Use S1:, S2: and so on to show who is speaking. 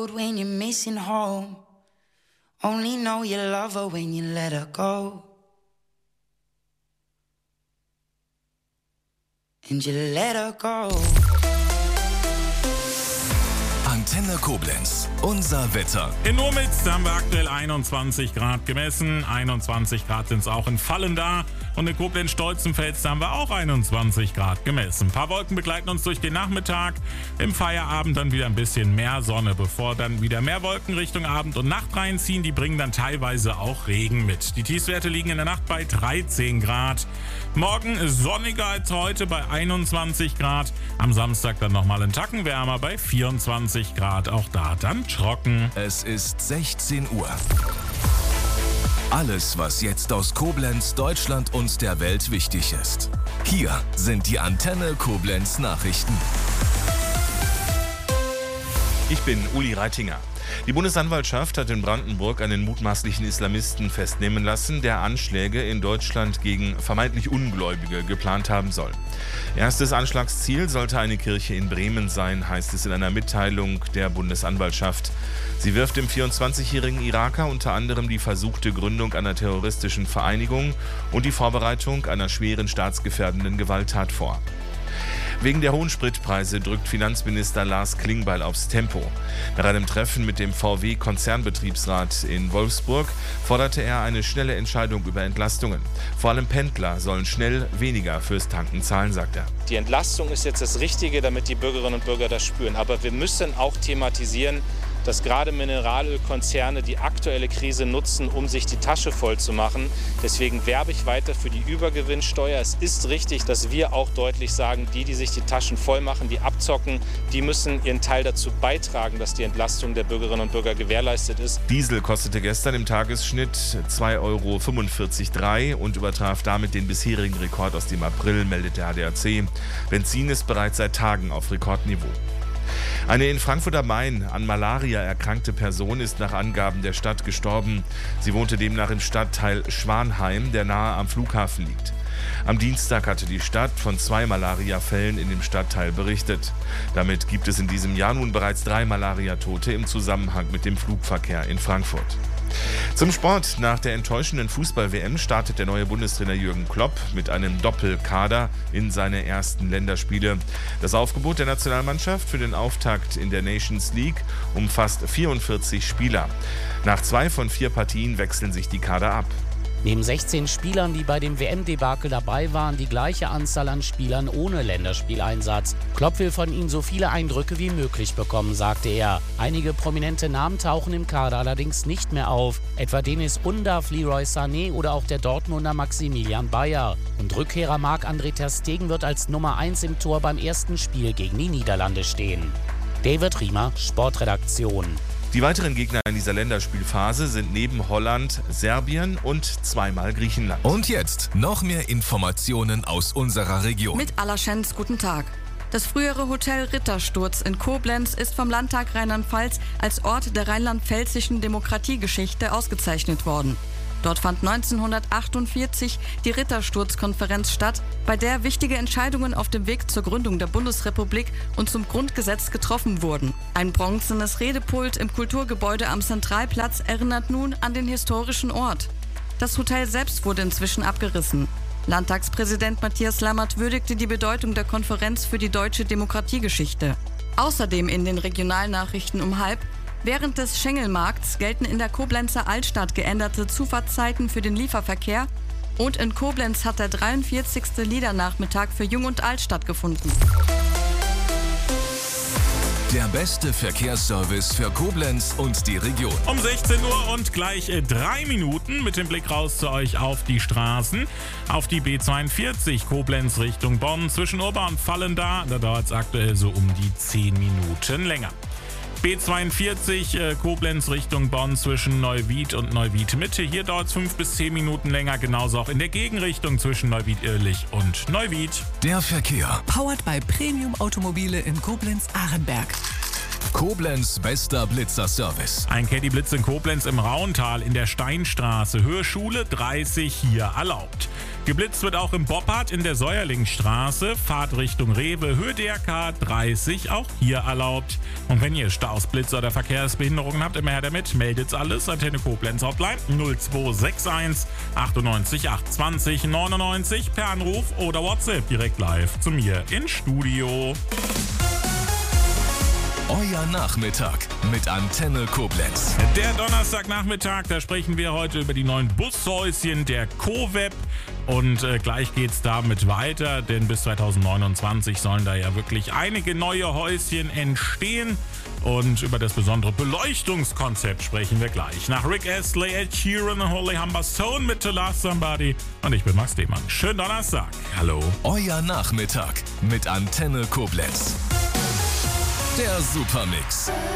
S1: road when you're missing home. Only know you love her when you let her go. And you let her go.
S2: Antenne Koblenz, unser Wetter.
S3: In Urmitz haben wir aktuell 21 Grad gemessen. 21 Grad sind es auch in Vallendar. Und in Koblenz-Stolzenfels haben wir auch 21 Grad gemessen. Ein paar Wolken begleiten uns durch den Nachmittag. Im Feierabend dann wieder ein bisschen mehr Sonne, bevor dann wieder mehr Wolken Richtung Abend und Nacht reinziehen. Die bringen dann teilweise auch Regen mit. Die Tiefstwerte liegen in der Nacht bei 13 Grad. Morgen ist sonniger als heute bei 21 Grad. Am Samstag dann nochmal einen Tacken wärmer bei 24 Grad. Auch da dann trocken.
S2: Es ist 16 Uhr. Alles, was jetzt aus Koblenz, Deutschland und der Welt wichtig ist. Hier sind die Antenne Koblenz Nachrichten.
S4: Ich bin Uli Reitinger. Die Bundesanwaltschaft hat in Brandenburg einen mutmaßlichen Islamisten festnehmen lassen, der Anschläge in Deutschland gegen vermeintlich Ungläubige geplant haben soll. Erstes Anschlagsziel sollte eine Kirche in Bremen sein, heißt es in einer Mitteilung der Bundesanwaltschaft. Sie wirft dem 24-jährigen Iraker unter anderem die versuchte Gründung einer terroristischen Vereinigung und die Vorbereitung einer schweren staatsgefährdenden Gewalttat vor. Wegen der hohen Spritpreise drückt Finanzminister Lars Klingbeil aufs Tempo. Nach einem Treffen mit dem VW-Konzernbetriebsrat in Wolfsburg forderte er eine schnelle Entscheidung über Entlastungen. Vor allem Pendler sollen schnell weniger fürs Tanken zahlen, sagt er.
S5: Die Entlastung ist jetzt das Richtige, damit die Bürgerinnen und Bürger das spüren. Aber wir müssen auch thematisieren, dass gerade Mineralölkonzerne die aktuelle Krise nutzen, um sich die Tasche voll zu machen. Deswegen werbe ich weiter für die Übergewinnsteuer. Es ist richtig, dass wir auch deutlich sagen, die sich die Taschen voll machen, die abzocken, die müssen ihren Teil dazu beitragen, dass die Entlastung der Bürgerinnen und Bürger gewährleistet ist.
S4: Diesel kostete gestern im Tagesschnitt 2,45 € und übertraf damit den bisherigen Rekord aus dem April, meldet der ADAC. Benzin ist bereits seit Tagen auf Rekordniveau. Eine in Frankfurt am Main an Malaria erkrankte Person ist nach Angaben der Stadt gestorben. Sie wohnte demnach im Stadtteil Schwanheim, der nahe am Flughafen liegt. Am Dienstag hatte die Stadt von 2 Malariafällen in dem Stadtteil berichtet. Damit gibt es in diesem Jahr nun bereits 3 Malariatote im Zusammenhang mit dem Flugverkehr in Frankfurt. Zum Sport. Nach der enttäuschenden Fußball-WM startet der neue Bundestrainer Jürgen Klopp mit einem Doppelkader in seine ersten Länderspiele. Das Aufgebot der Nationalmannschaft für den Auftakt in der Nations League umfasst 44 Spieler. Nach 2 von 4 Partien wechseln sich die Kader ab.
S6: Neben 16 Spielern, die bei dem WM-Debakel dabei waren, die gleiche Anzahl an Spielern ohne Länderspieleinsatz. Klopp will von ihnen so viele Eindrücke wie möglich bekommen, sagte er. Einige prominente Namen tauchen im Kader allerdings nicht mehr auf. Etwa Denis Undav, Leroy Sané oder auch der Dortmunder Maximilian Bayer. Und Rückkehrer Marc-André ter Stegen wird als Nummer 1 im Tor beim ersten Spiel gegen die Niederlande stehen. David Riemer, Sportredaktion.
S4: Die weiteren Gegner in dieser Länderspielphase sind neben Holland, Serbien und zweimal Griechenland.
S2: Und jetzt noch mehr Informationen aus unserer Region.
S7: Mit Allerschenz, guten Tag. Das frühere Hotel Rittersturz in Koblenz ist vom Landtag Rheinland-Pfalz als Ort der rheinland-pfälzischen Demokratiegeschichte ausgezeichnet worden. Dort fand 1948 die Rittersturz-Konferenz statt, bei der wichtige Entscheidungen auf dem Weg zur Gründung der Bundesrepublik und zum Grundgesetz getroffen wurden. Ein bronzenes Redepult im Kulturgebäude am Zentralplatz erinnert nun an den historischen Ort. Das Hotel selbst wurde inzwischen abgerissen. Landtagspräsident Matthias Lammert würdigte die Bedeutung der Konferenz für die deutsche Demokratiegeschichte. Außerdem in den Regionalnachrichten um 12:30: Während des Schengelmarkts gelten in der Koblenzer Altstadt geänderte Zufahrtszeiten für den Lieferverkehr und in Koblenz hat der 43. Liedernachmittag für Jung und Alt stattgefunden.
S2: Der beste Verkehrsservice für Koblenz und die Region.
S3: Um 16 Uhr und gleich 3 Minuten mit dem Blick raus zu euch auf die Straßen. Auf die B42 Koblenz Richtung Bonn zwischen Ober- und Vallendar. Da dauert es aktuell so um die 10 Minuten länger. B42 Koblenz Richtung Bonn zwischen Neuwied und Neuwied Mitte. Hier dauert es 5 bis 10 Minuten länger. Genauso auch in der Gegenrichtung zwischen Neuwied-Irlich und Neuwied.
S2: Der Verkehr.
S8: Powered by Premium Automobile in Koblenz-Arenberg.
S2: Koblenz bester Blitzerservice.
S3: Ein Caddy-Blitz in Koblenz im Rauntal in der Steinstraße. Höhe Schule 30 hier erlaubt. Geblitzt wird auch im Boppard in der Säuerlingstraße. Fahrtrichtung Rewe, Höhe DRK 30 auch hier erlaubt. Und wenn ihr Staus, Blitze oder Verkehrsbehinderungen habt, immer her damit. Meldet's alles. Antenne Koblenz Hotline 0261 98 820 99 per Anruf oder WhatsApp direkt live zu mir ins Studio.
S2: Euer Nachmittag mit Antenne Koblenz.
S3: Der Donnerstagnachmittag, da sprechen wir heute über die neuen Bushäuschen der CoWeb. Und gleich geht's damit weiter, denn bis 2029 sollen da ja wirklich einige neue Häuschen entstehen. Und über das besondere Beleuchtungskonzept sprechen wir gleich. Nach Rick Astley, Ed Sheeran und Holly Humberstone mit To Love Somebody. Und ich bin Max Lehmann. Schönen Donnerstag. Hallo.
S2: Euer Nachmittag mit Antenne Koblenz. Der Supermix.